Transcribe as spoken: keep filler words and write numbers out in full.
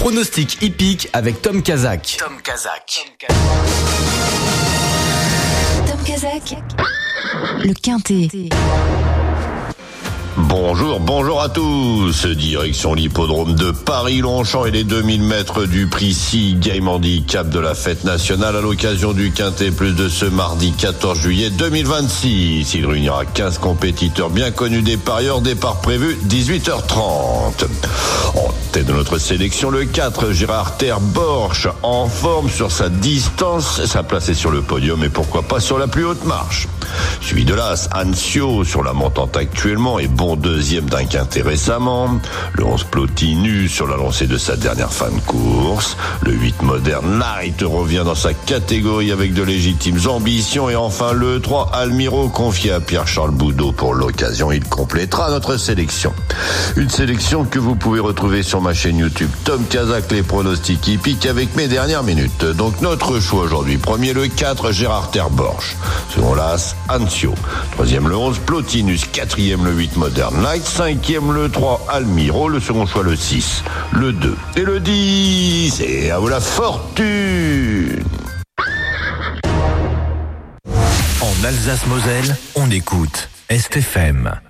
pronostic hippique avec Tom Kazak. Tom Kazak. Tom Kazak. Le Quintet. Bonjour, bonjour à tous. Direction l'hippodrome de Paris-Longchamp et les deux mille mètres du prix six Game Handicap de la fête nationale à l'occasion du Quintet Plus de ce mardi quatorze juillet deux mille vingt-six. Il réunira quinze compétiteurs bien connus des parieurs. Départ prévu dix-huit heures trente. En tête de notre sélection, le quatre Gérard Terborch, en forme sur sa distance. Sa place est sur le podium et pourquoi pas sur la plus haute marche. Suivi de l'As Anzio sur la montante actuellement et bon deuxième d'un Quintet récemment. Le onze Plotinus sur la lancée de sa dernière fin de course. Le huit Modern Light revient dans sa catégorie avec de légitimes ambitions. Et enfin le trois Almiro confié à Pierre-Charles Boudot pour l'occasion. Il complétera notre sélection. Une sélection que vous pouvez retrouver sur ma chaîne YouTube Tom Kazak, les pronostics hippiques avec mes dernières minutes. Donc notre choix aujourd'hui. Premier le quatre Gérard Terborch. Second l'As Anzio. Troisième le onze Plotinus. Quatrième le huit Modern Light. Cinquième le trois Almiro. Le second choix le six, le deux et le dix. Et à vous la fortune. En Alsace-Moselle, on écoute Est F M.